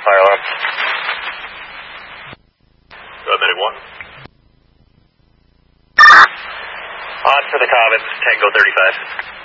fire alarm. Medic 1. On for the Commons, Tango 35.